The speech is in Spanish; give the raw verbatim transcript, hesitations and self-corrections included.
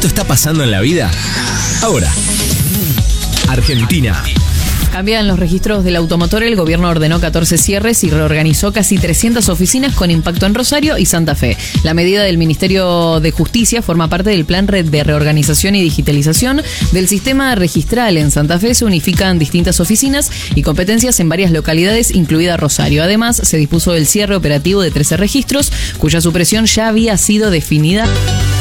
esto está pasando en la vida? Ahora, Argentina. Cambian los registros del automotor, el gobierno ordenó catorce cierres y reorganizó casi trescientas oficinas con impacto en Rosario y Santa Fe. La medida del Ministerio de Justicia forma parte del plan de reorganización y digitalización del sistema registral. En Santa Fe se unifican distintas oficinas y competencias en varias localidades, incluida Rosario. Además, se dispuso el cierre operativo de trece registros, cuya supresión ya había sido definida.